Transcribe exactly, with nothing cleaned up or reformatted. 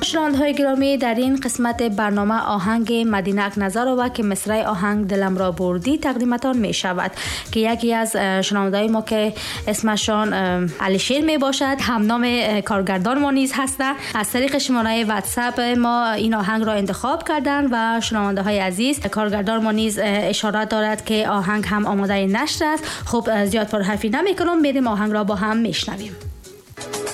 شنونده‌های گرامی، در این قسمت برنامه آهنگ مدینه نظر و که مصرع آهنگ دلم را بردی تقدیمتان می شود که یکی از شنونده‌های ما که اسمشان علی شیر می باشد هم نام کارگردان ما نیز هستند از طریق شماره واتساپ ما این آهنگ را انتخاب کردند و شنونده‌های عزیز کارگردان ما نیز اشاره دارد که آهنگ هم آماده نشر است. خب زیاد پرحرفی نمی کنم، بریم آهنگ را با هم میشنویم.